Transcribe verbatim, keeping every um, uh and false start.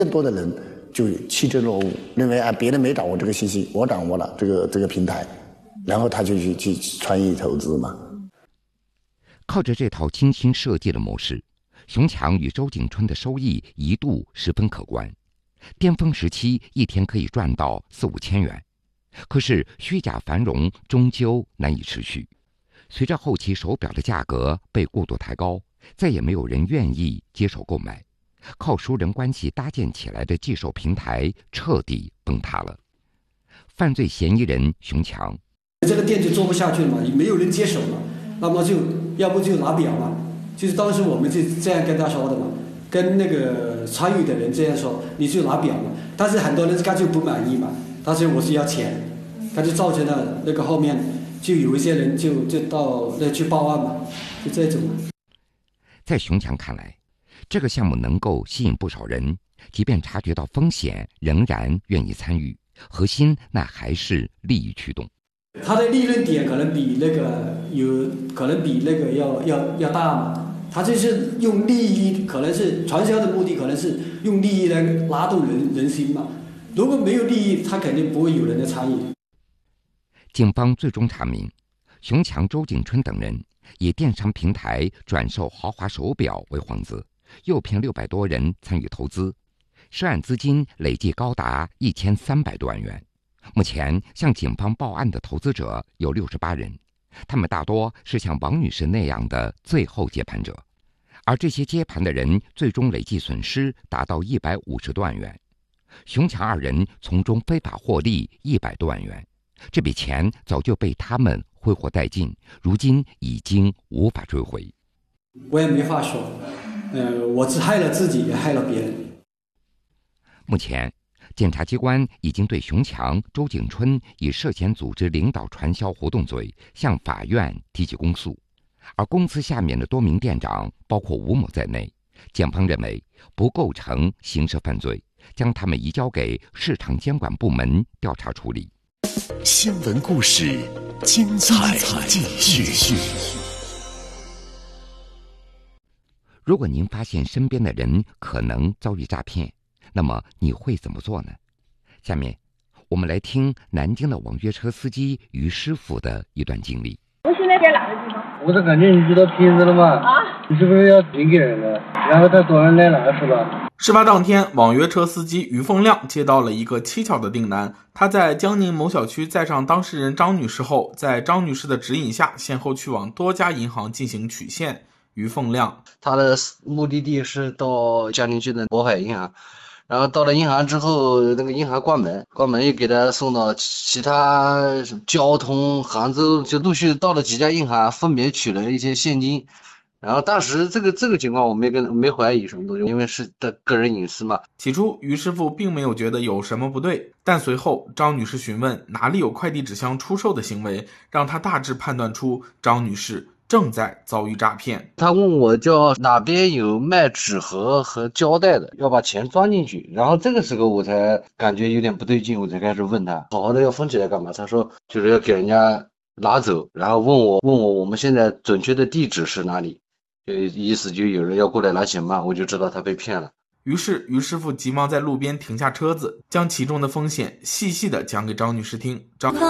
更多的人就趋之若鹜，认为啊别人没掌握这个信息，我掌握了这个这个平台，然后他就去去参与投资嘛。 靠着这套精心设计的模式，熊强与周景春的收益一度十分可观，巅峰时期一天可以赚到四五千元。可是虚假繁荣终究难以持续，随着后期手表的价格被过度抬高，再也没有人愿意接手购买，靠熟人关系搭建起来的寄售平台彻底崩塌了。犯罪嫌疑人熊强， 这个店就做不下去了嘛，也没有人接手了，那么就要不就拿表嘛，就是当时我们就这样跟他说的嘛，跟那个参与的人这样说，你就拿表嘛。但是很多人干脆不满意嘛，但是我是要钱，他就造成了那个后面就有一些人就就到那去报案嘛，就这种。 在熊强看来，这个项目能够吸引不少人，即便察觉到风险，仍然愿意参与。核心那还是利益驱动。 他的利润点可能比那个有，可能比那个要要要大嘛。他就是用利益，可能是传销的目的，可能是用利益来拉动人人心嘛。如果没有利益，他肯定不会有人来参与。 警方最终查明，熊强、周景春等人以电商平台转售豪华手表为幌子，诱骗六百多人参与投资，涉案资金累计高达一千三百多万元。目前向警方报案的投资者有六十八人，他们大多是像王女士那样的最后接盘者，而这些接盘的人最终累计损失达到一百五十多万元。熊强二人从中非法获利一百多万元，这笔钱早就被他们挥霍殆尽，如今已经无法追回。 我也没话说，呃，我只害了自己，也害了别人。 目前，检察机关已经对熊强、周景春以涉嫌组织领导传销活动罪向法院提起公诉，而公司下面的多名店长，包括吴某在内，检方认为不构成刑事犯罪，将他们移交给市场监管部门调查处理。 新闻故事，精彩继续。 如果您发现身边的人可能遭遇诈骗，那么你会怎么做呢？下面我们来听南京的网约车司机于师傅的一段经历。 我现在在哪个地方？ 我是感觉你遇到骗子了吗？ 啊！ 你是不是要骗给人了？然后他多人来拿是吧？ 事发当天，网约车司机于凤亮接到了一个蹊跷的订单。他在江宁某小区载上当事人张女士后，在张女士的指引下，先后去往多家银行进行取现。于凤亮， 他的目的地是到江宁区的渤海银行。然后到了银行之后，那个银行关门，关门又给他送到其他交通、杭州，就陆续到了几家银行，分别取了一些现金。然后当时这个这个情况我没跟没怀疑什么东西，因为是的个人隐私嘛。 起初于师傅并没有觉得有什么不对，但随后张女士询问哪里有快递纸箱出售的行为，让他大致判断出张女士正在遭遇诈骗。 他问我叫哪边有卖纸盒和胶带的，要把钱装进去。然后这个时候我才感觉有点不对劲，我才开始问他，好好的要封起来干嘛？他说就是要给人家拿走，然后问我问我我们现在准确的地址是哪里，就意思就有人要过来拿钱嘛，我就知道他被骗了。 于是于师傅急忙在路边停下车子，将其中的风险细细的讲给张女士听。张